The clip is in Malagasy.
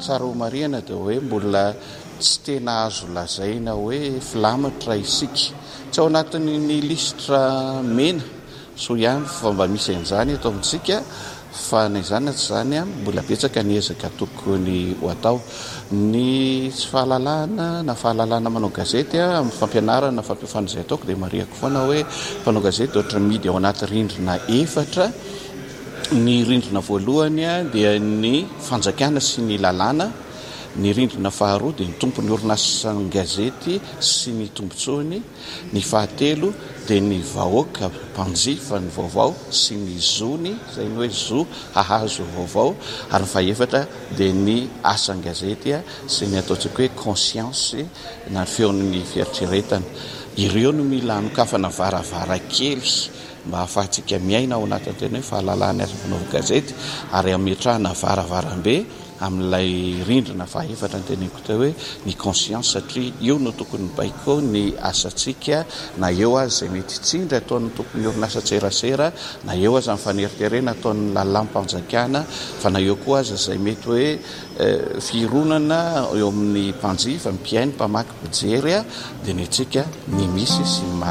tsara ho marihana dia hoe mbola tsy tena azo lazaina hoe filamatra isika tsy ao anatin'ny listra mena so ihany fa mba misy an'izany eto amintsika fa na izany na tsy izany a mbola betsaka ny ezaka tokony ho atao ny tsy fahalalahana na fahalalahana manao gazety a amin'ny fampianarana fampiofana izay ataoko dia mariako foana hoe mpanao gazety ohatra midy ao anaty rindrina efatra. Ny rindrina voalohany a dia ny fanjakana sy ny lalàna, ny rindrina faharoa dia ny tompony orinasany gazety sy ny tombontsoany, ny fahatelo dia ny vahoaka mpanjifa ny vaovao sy ny zony izay ny hoe zo hahazo vaovao, ary ny fahaefatra dia ny asan'ny gazety a sy ny ataontsika hoe conscience na feon'ny fieritreretana. Ireo no mila anokafana varavarakely mba hahafahantsika miaina ao anatin'ny tena hoe fahalalahany asa fanaovana gazety ary ametrahana varavarambe amin'ilay rindrina fahaefatra ny teneniko teo hoe ny conscience satria io no tokony baiko ny asantsika na eo azy izay mety tsindry ataon'ny tokony orinasa tserasera na eo azy amin'ny faneriterena ataon'ny lalam-panjakana fa na eo koa azy izay mety hoe fironana eo amin'ny mpanjifa, ny mpiaino, mpamaky, mpijery a dia ny antsika ny misy sy ny